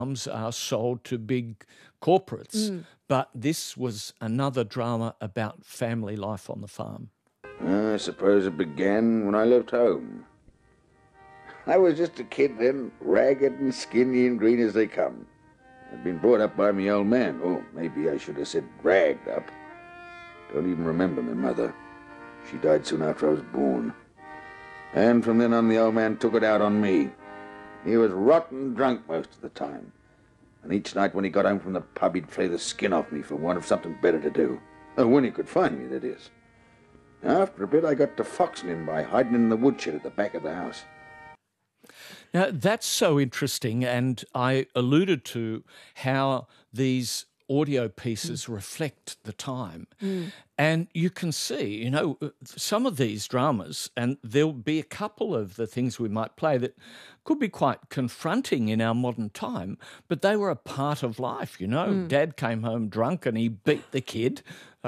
farms are sold to big corporates, but this was another drama about family life on the farm. I suppose it began when I left home. I was just a kid then, ragged and skinny and green as they come. I'd been brought up by me old man. Oh, maybe I should have said ragged up. Don't even remember my mother. She died soon after I was born. And from then on, the old man took it out on me. He was rotten drunk most of the time. And each night when he got home from the pub, he'd flay the skin off me for want of something better to do. When he could find me, that is. After a bit, I got to foxing him by hiding in the woodshed at the back of the house. Now, that's so interesting, and I alluded to how these audio pieces reflect the time. And you can see, some of these dramas, and there'll be a couple of the things we might play that could be quite confronting in our modern time, but they were a part of life, Dad came home drunk and he beat the kid.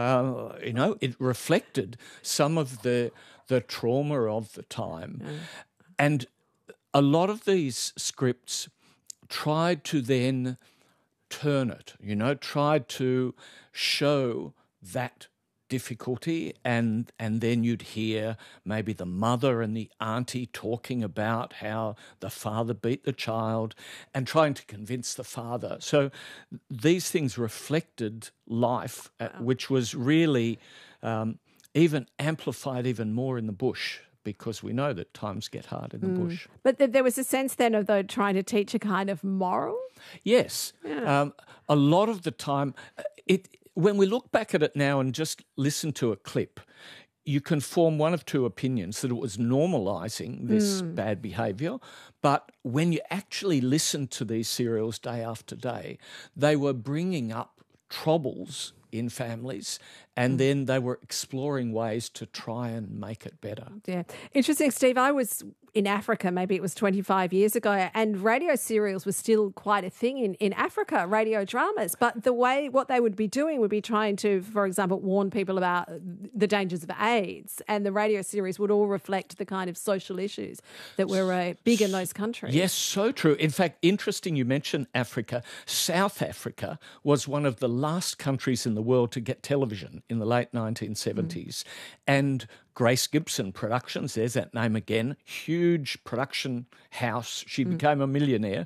It reflected some of the trauma of the time. And a lot of these scripts tried to then turn it, tried to show that difficulty, and then you'd hear maybe the mother and the auntie talking about how the father beat the child and trying to convince the father. So these things reflected life, which was really even amplified even more in the bush, because we know that times get hard in the bush. But there was a sense then of, though, trying to teach a kind of moral? Yes. Yeah. A lot of the time, when we look back at it now and just listen to a clip, you can form one of two opinions, that it was normalising this bad behaviour, but when you actually listen to these serials day after day, they were bringing up troubles in families, and then they were exploring ways to try and make it better. Yeah. Interesting, Steve. I was in Africa, maybe it was 25 years ago, and radio serials were still quite a thing in Africa, radio dramas. But what they would be doing would be trying to, for example, warn people about the dangers of AIDS, and the radio series would all reflect the kind of social issues that were big in those countries. Yes, so true. In fact, interesting you mentioned Africa. South Africa was one of the last countries in the world to get television in the late 1970s. And Grace Gibson Productions, there's that name again, huge production house. She became a millionaire.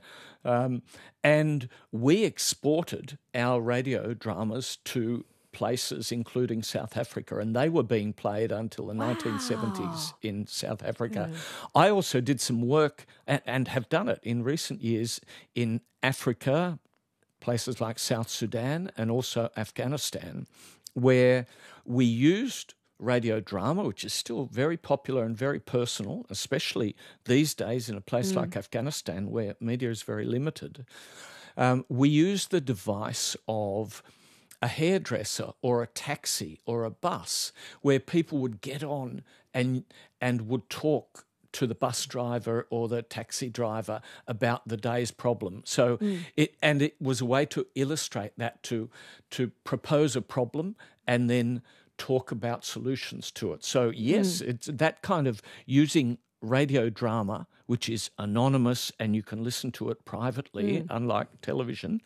And we exported our radio dramas to places, including South Africa, and they were being played until the 1970s in South Africa. I also did some work, and have done it in recent years, in Africa, places like South Sudan and also Afghanistan, where we used radio drama, which is still very popular and very personal, especially these days in a place like Afghanistan where media is very limited. We used the device of a hairdresser or a taxi or a bus, where people would get on and would talk to the bus driver or the taxi driver about the day's problem. So it was a way to illustrate that, to propose a problem and then talk about solutions to it. So yes, it's that kind of using radio drama, which is anonymous and you can listen to it privately, unlike television,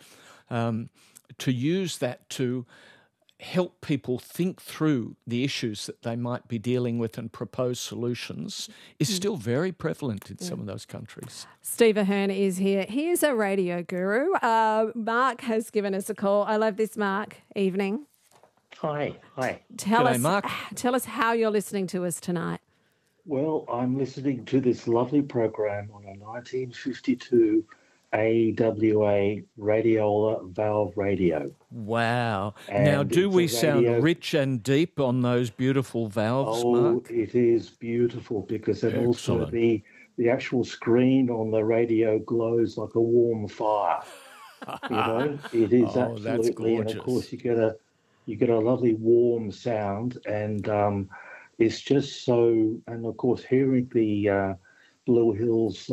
to use that to help people think through the issues that they might be dealing with and propose solutions is still very prevalent in some of those countries. Steve Ahern is here. He is a radio guru. Mark has given us a call. I love this, Mark. Evening. Hi. G'day, Mark. Tell us how you're listening to us tonight. Well, I'm listening to this lovely program on a 1952 AWA Radiola valve radio. Wow. And now, do we sound radio rich and deep on those beautiful valves, Oh, Mark? it is beautiful, because then also Excellent. the actual screen on the radio glows like a warm fire. It is Oh, that's absolutely, and gorgeous. of course you get a lovely warm sound, and it's just so. And of course, hearing the Blue Hills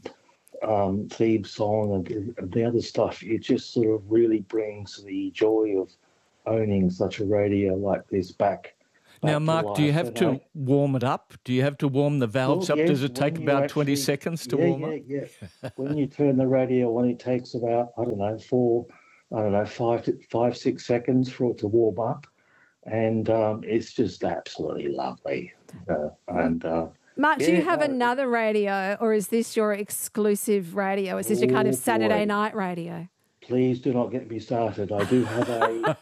theme song and the other stuff, it just sort of really brings the joy of owning such a radio like this back. Now, back Mark, to do you life. have And to warm it up? Do you have to warm the valves up? Does it take about 20 seconds to warm up? Yeah. When you turn the radio on, it takes about, I don't know, 5, 6 seconds for it to warm up. And it's just absolutely lovely. Mark, do you have another radio, or is this your exclusive radio? Is this your kind of Saturday night radio? Please do not get me started. I do have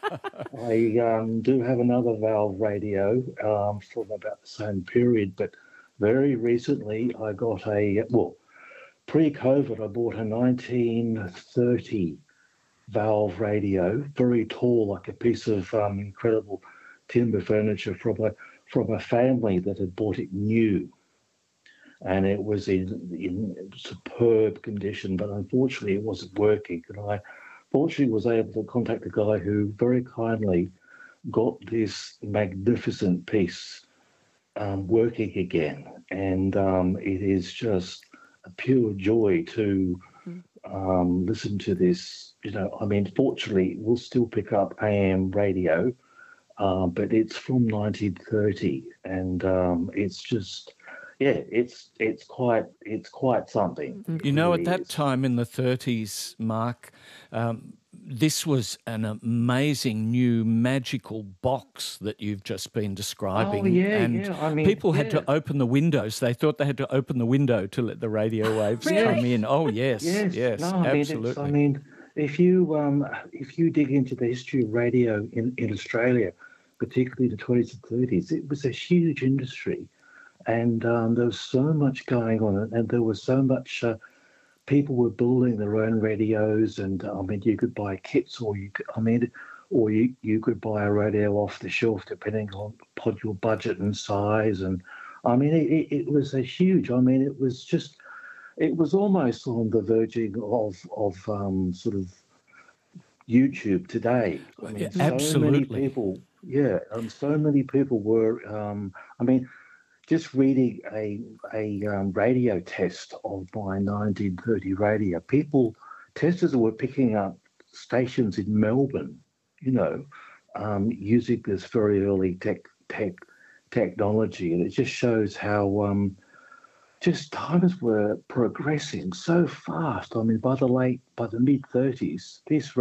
another Valve radio from about the same period, but very recently I got pre-COVID I bought a 1930 Valve radio, very tall, like a piece of incredible timber furniture from a family that had bought it new. And it was in superb condition, but unfortunately it wasn't working. And I fortunately was able to contact a guy who very kindly got this magnificent piece working again. And it is just a pure joy to listen to this. Fortunately, we'll still pick up AM radio, but it's from 1930, and it's just... Yeah, it's quite something. You know, at that time in the 30s, Mark, this was an amazing new magical box that you've just been describing. Oh, yeah, and people had to open the windows. They thought they had to open the window to let the radio waves come in. Oh, yes, no, absolutely. If you dig into the history of radio in Australia, particularly the 20s and 30s, it was a huge industry. And there was so much going on, and there was so much. People were building their own radios, and you could buy kits, or you could buy a radio off the shelf, depending on your budget and size. And it was a huge. It was almost on the verging of sort of YouTube today. Absolutely. So many people were. Just reading a radio test of my 1930 radio, testers were picking up stations in Melbourne, using this very early technology, and it just shows how just times were progressing so fast. By the mid 30s, this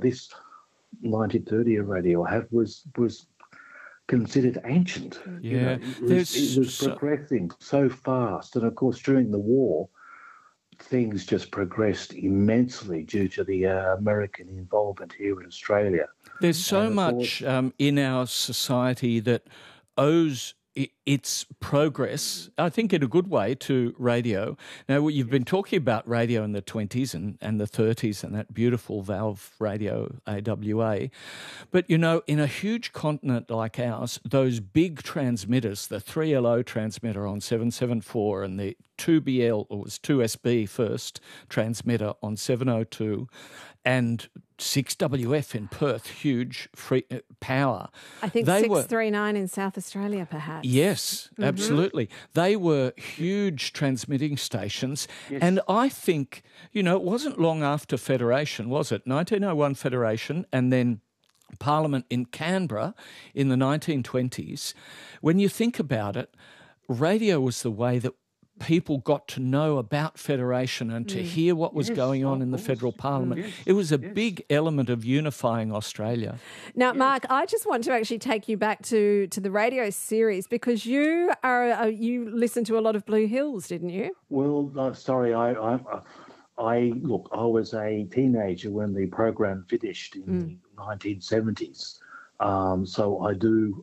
1930 radio was considered ancient. Yeah, it was progressing so fast, and of course during the war, things just progressed immensely due to the American involvement here in Australia. There's so much in our society that owes its progress, I think in a good way, to radio. Now, you've been talking about radio in the 20s and the 30s and that beautiful Valve radio, AWA. But, in a huge continent like ours, those big transmitters, the 3LO transmitter on 774 and the 2BL, or it was 2SB first, transmitter on 702, and 6WF in Perth, huge free power. I think 639 in South Australia, perhaps. Yes, absolutely. They were huge transmitting stations. Yes. And I think, it wasn't long after Federation, was it? 1901 Federation, and then Parliament in Canberra in the 1920s. When you think about it, radio was the way that people got to know about Federation and to hear what was going on in the federal parliament. It was a big element of unifying Australia. Now, Mark, I just want to actually take you back to the radio series, because you listened to a lot of Blue Hills, didn't you? Well, no, sorry, I was a teenager when the program finished in the 1970s. So I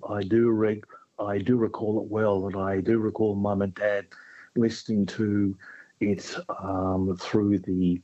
do recall it well, and I do recall Mum and Dad listening to it through the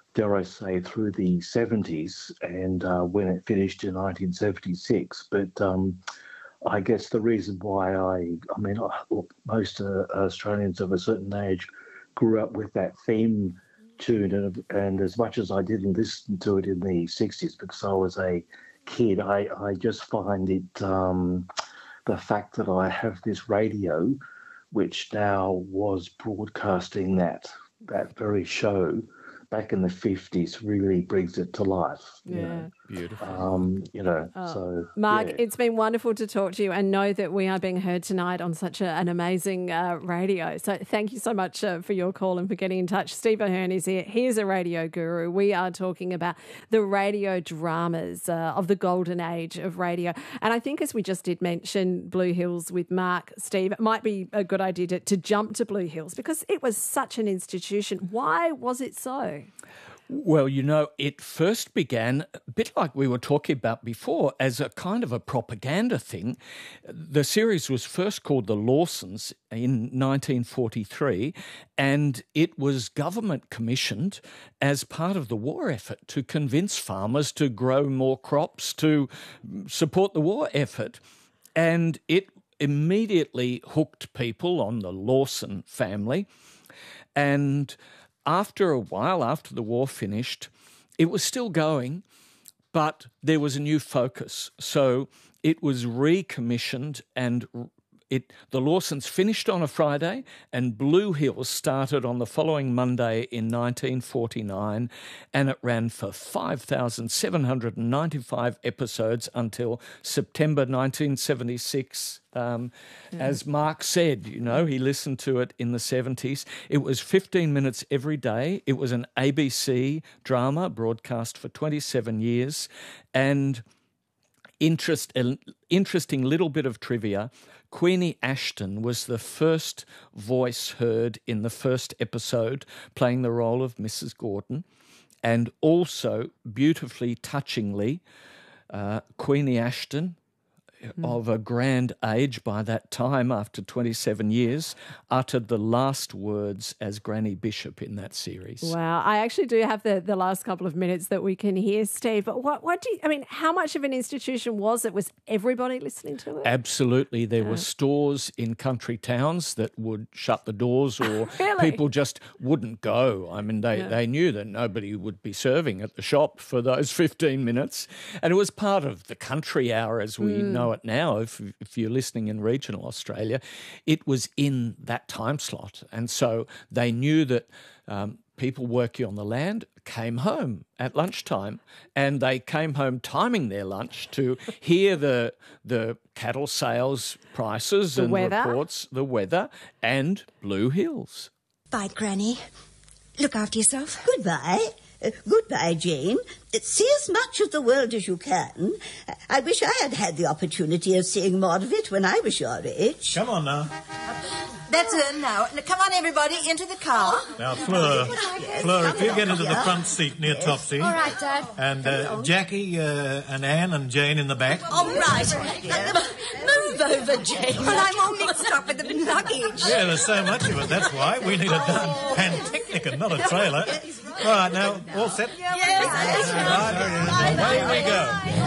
70s, and when it finished in 1976. But I guess the reason why most Australians of a certain age grew up with that theme tune, and as much as I didn't listen to it in the 60s because I was a kid, I just find it the fact that I have this radio which now was broadcasting that very show back in the 50s really brings it to life. Yeah. Beautiful. So Mark, yeah. it's been wonderful to talk to you and know that we are being heard tonight on such an amazing radio. So thank you so much for your call and for getting in touch. Steve Ahern is here. He is a radio guru. We are talking about the radio dramas of the golden age of radio. And I think, as we just did mention Blue Hills with Mark, Steve, it might be a good idea to jump to Blue Hills because it was such an institution. Why was it so? Well, it first began a bit like we were talking about before as a kind of a propaganda thing. The series was first called The Lawsons in 1943, and it was government commissioned as part of the war effort to convince farmers to grow more crops to support the war effort. And it immediately hooked people on the Lawson family. And after a while, after the war finished, it was still going, but there was a new focus. So it was recommissioned and the Lawsons finished on a Friday and Blue Hills started on the following Monday in 1949, and it ran for 5,795 episodes until September 1976. As Mark said, he listened to it in the 70s. It was 15 minutes every day. It was an ABC drama broadcast for 27 years. And interesting little bit of trivia, Queenie Ashton was the first voice heard in the first episode, playing the role of Mrs. Gordon. And also, beautifully, touchingly, Queenie Ashton, of a grand age by that time, after 27 years, uttered the last words as Granny Bishop in that series. Wow. I actually do have the last couple of minutes that we can hear, Steve. But how much of an institution was it? Was everybody listening to it? Absolutely. There were stores in country towns that would shut the doors or Really? people just wouldn't go. I mean, they knew that nobody would be serving at the shop for those 15 minutes. And it was part of the country hour as we know it now. If you're listening in regional Australia, it was in that time slot. And so they knew that people working on the land came home at lunchtime, and they came home timing their lunch to hear the cattle sales prices and reports, the weather, and Blue Hills. Bye, Granny. Look after yourself. Goodbye. Goodbye, Jane. See as much of the world as you can. I wish I had had the opportunity of seeing more of it when I was your age. Come on now. That's her now. Now, come on, everybody, into the car. Now, Fleur, if you get into the front seat near Topsy. All right, Dad. And Jackie and Anne and Jane in the back. All right. Move over, Jane. Well, I'm all mixed up with the luggage. Yeah, there's so much of it, that's why. We need a Pantechnic and not a trailer. All right, now, all set? Yes. Right, away we go.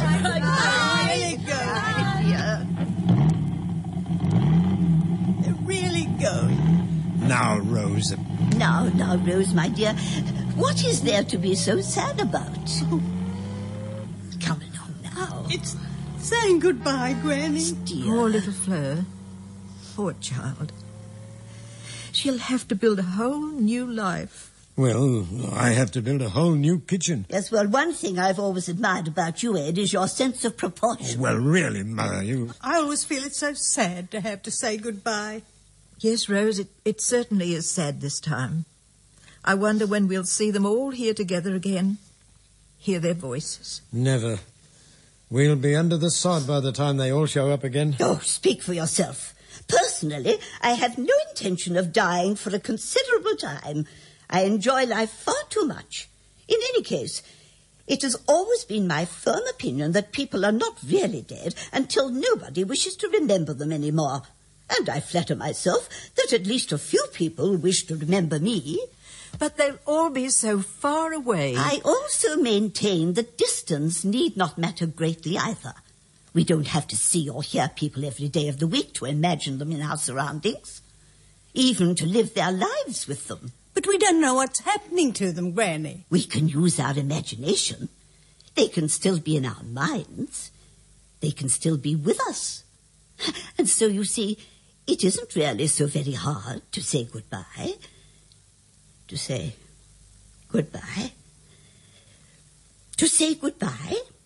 Really going? Now, Rose. Now, Rose, my dear. What is there to be so sad about? Come along now. It's saying goodbye, Granny. Dear. Poor little Fleur. Poor child. She'll have to build a whole new life. Well, I have to build a whole new kitchen. Yes, well, one thing I've always admired about you, Ed, is your sense of proportion. Well, really, Mother, you... I always feel it's so sad to have to say goodbye. Yes, Rose, it certainly is sad this time. I wonder when we'll see them all here together again. Hear their voices. Never. We'll be under the sod by the time they all show up again. Oh, speak for yourself. Personally, I have no intention of dying for a considerable time. I enjoy life far too much. In any case, it has always been my firm opinion that people are not really dead until nobody wishes to remember them anymore. And I flatter myself that at least a few people wish to remember me. But they'll all be so far away. I also maintain that distance need not matter greatly either. We don't have to see or hear people every day of the week to imagine them in our surroundings, even to live their lives with them. But we don't know what's happening to them, Granny. We can use our imagination. They can still be in our minds. They can still be with us. And so, you see, it isn't really so very hard to say goodbye. To say goodbye. To say goodbye.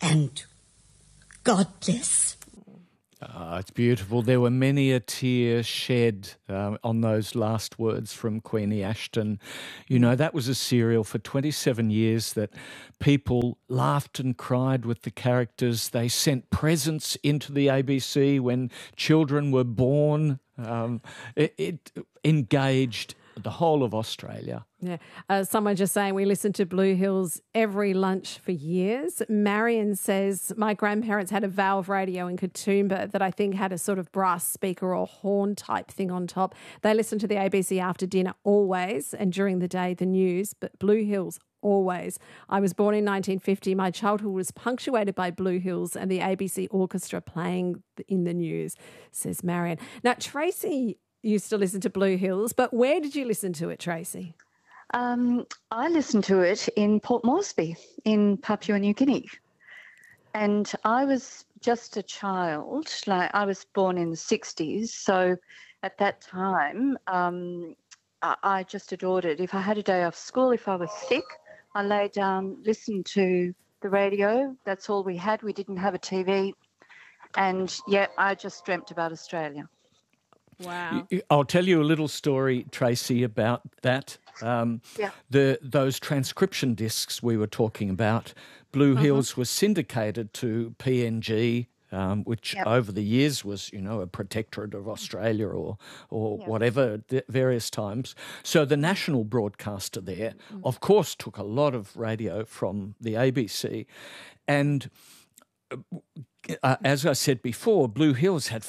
and God bless. It's beautiful. There were many a tear shed on those last words from Queenie Ashton. You know, that was a serial for 27 years that people laughed and cried with the characters. They sent presents into the ABC when children were born. It engaged the whole of Australia. Yeah. Someone just saying we listened to Blue Hills every lunch for years. Marion says, my grandparents had a valve radio in Katoomba that I think had a sort of brass speaker or horn type thing on top. They listened to the ABC after dinner always, and during the day the news, but Blue Hills always. I was born in 1950. My childhood was punctuated by Blue Hills and the ABC orchestra playing in the news, says Marion. Now, Tracy used to listen to Blue Hills, but where did you listen to it, Tracy? I listened to it in Port Moresby in Papua New Guinea. And I was just a child. Like, I was born in the 60s. So at that time, I just adored it. If I had a day off school, if I was sick, I lay down, listened to the radio. That's all we had. We didn't have a TV. And, yeah, I just dreamt about Australia. Wow. I'll tell you a little story, Tracy, about that. Those transcription discs we were talking about, Blue Hills was syndicated to PNG, which over the years was, you know, a protectorate of Australia or whatever at various times. So the national broadcaster there, of course, took a lot of radio from the ABC. And as I said before, Blue Hills had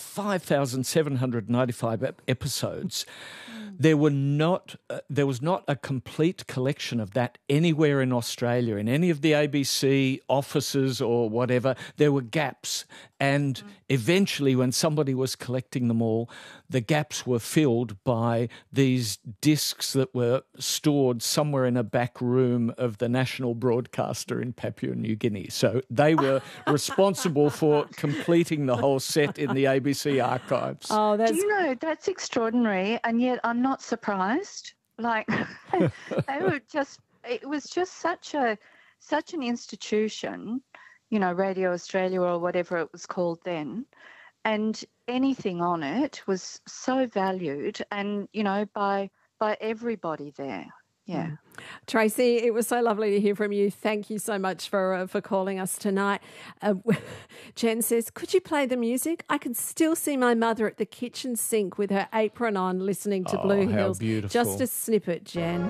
5,795 episodes. There was not a complete collection of that anywhere in Australia, in any of the ABC offices or whatever. There were gaps. And eventually, when somebody was collecting them all, the gaps were filled by these discs that were stored somewhere in a back room of the national broadcaster in Papua New Guinea. So they were responsible for completing the whole set in the ABC archives. Oh, Do you know, that's extraordinary, and yet I'm not surprised. Like, they were just, it was just such an institution, you know, Radio Australia or whatever it was called then, and anything on it was so valued and, you know, by everybody there. Yeah. Tracy, it was so lovely to hear from you. Thank you so much for calling us tonight. Jen says, could you play the music? I can still see my mother at the kitchen sink with her apron on listening to Blue Hills. Beautiful. Just a snippet, Jen.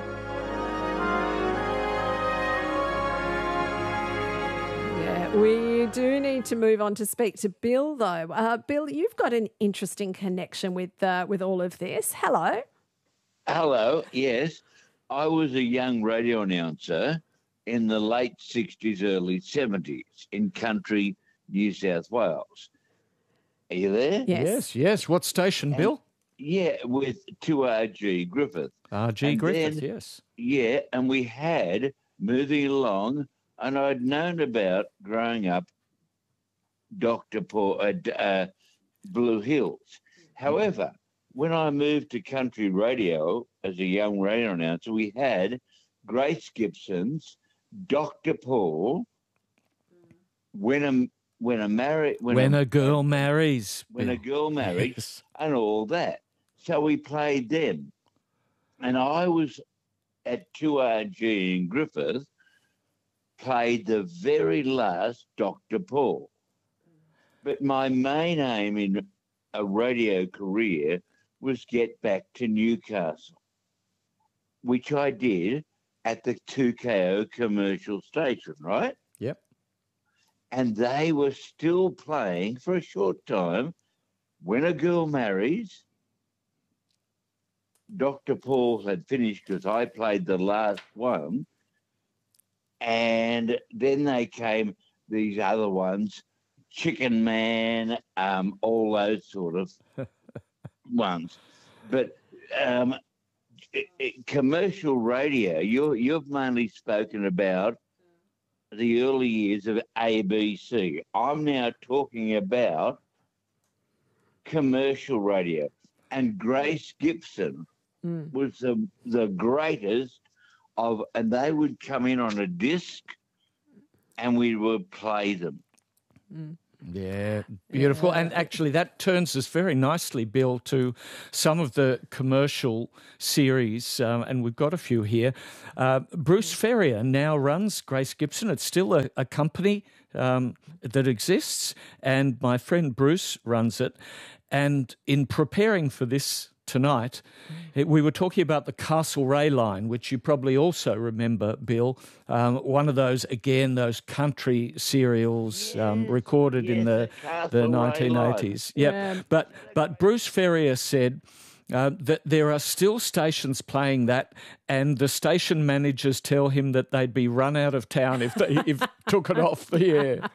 Yeah, we do need to move on to speak to Bill, though. Bill, you've got an interesting connection with all of this. Hello. Hello, yes. I was a young radio announcer in the late 60s, early 70s in country New South Wales. Are you there? Yes. What station, Bill? Yeah, with 2RG Griffith. RG Griffith, yes. Yeah, and we had, moving along, and I'd known about growing up Dr. Paul, Blue Hills. However, when I moved to country radio as a young radio announcer, we had Grace Gibson's Dr. Paul, When a Girl Marries, yes. And all that. So we played them. And I was at 2RG in Griffith, played the very last Dr. Paul. But my main aim in a radio career was get back to Newcastle, which I did at the 2KO commercial station, right? Yep. And they were still playing for a short time When a Girl Marries. Dr. Paul had finished because I played the last one. And then they came these other ones, Chicken Man, all those sort of ones. But commercial radio, you've mainly spoken about the early years of ABC. I'm now talking about commercial radio. And Grace Gibson was the greatest of, and they would come in on a disc and we would play them. Yeah, beautiful. Yeah. And actually that turns us very nicely, Bill, to some of the commercial series, and we've got a few here. Bruce Ferrier now runs Grace Gibson. It's still a company that exists, and my friend Bruce runs it. And in preparing for this tonight, we were talking about the Castlereagh line, which you probably also remember, Bill. One of those, again, those country serials recorded in the Castlereagh 1980s. Yep. Yeah. But Bruce Ferrier said that there are still stations playing that, and the station managers tell him that they'd be run out of town if they took it off the air.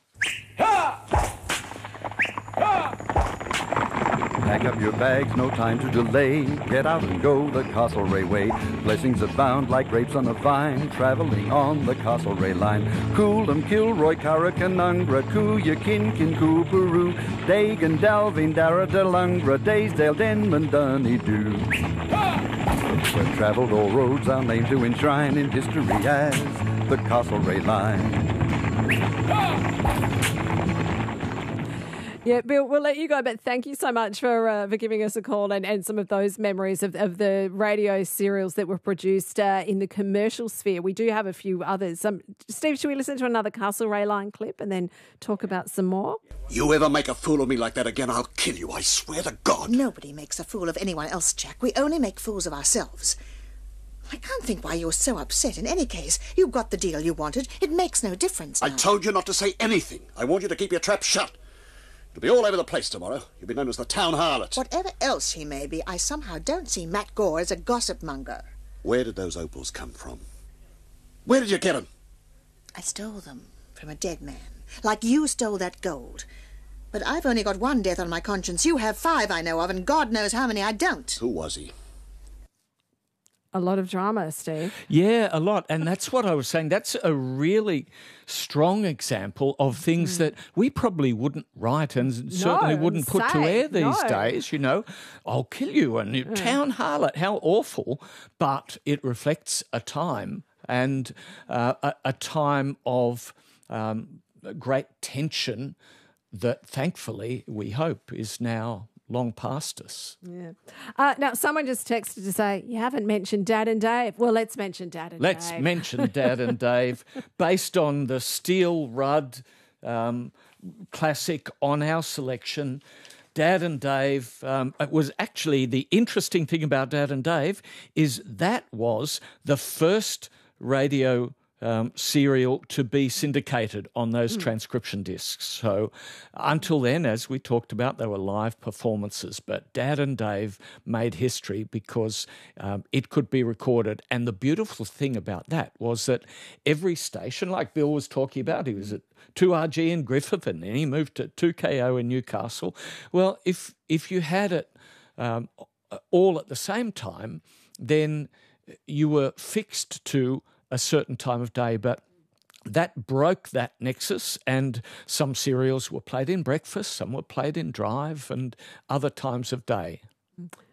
Pack up your bags, no time to delay. Get out and go the Castlereagh way. Blessings abound like grapes on a vine, traveling on the Castlereagh line. Coolum, Kilroy, Carricanungra, Cooya, Kinkin, Cooperoo, Dagan, Dalveen, Darra, Delungra, Daysdale, Denman, Dunedoo. We've travelled all roads our name to enshrine in history as the Castlereagh line. Yeah, Bill, we'll let you go, but thank you so much for giving us a call and some of those memories of the radio serials that were produced in the commercial sphere. We do have a few others. Steve, should we listen to another Castlereagh line clip and then talk about some more? You ever make a fool of me like that again, I'll kill you, I swear to God. Nobody makes a fool of anyone else, Jack. We only make fools of ourselves. I can't think why you're so upset. In any case, you got the deal you wanted. It makes no difference now. I told you not to say anything. I want you to keep your trap shut. It'll be all over the place tomorrow. You'll be known as the town harlot. Whatever else he may be, I somehow don't see Matt Gore as a gossip monger. Where did those opals come from? Where did you get them? I stole them from a dead man, like you stole that gold. But I've only got one death on my conscience. You have 5 I know of, and God knows how many I don't. Who was he? A lot of drama, Steve. Yeah, a lot. And that's what I was saying. That's a really strong example of things that we probably wouldn't write and certainly wouldn't put to air these days. You know, I'll kill you and town harlot, how awful. But it reflects a time and a time of great tension that thankfully we hope is now long past us. Yeah. Now, someone just texted to say, you haven't mentioned Dad and Dave. Well, let's mention Dad and Dave. Let's mention Dad and Dave, based on the Steel Rudd classic on our selection. Dad and Dave, it was actually the interesting thing about Dad and Dave is that was the first radio serial to be syndicated on those transcription discs. So until then, as we talked about, they were live performances, but Dad and Dave made history because it could be recorded. And the beautiful thing about that was that every station, like Bill was talking about, he was at 2RG in Griffith and then he moved to 2KO in Newcastle. Well, if you had it all at the same time, then you were fixed to a certain time of day, but that broke that nexus, and some serials were played in breakfast, some were played in drive and other times of day.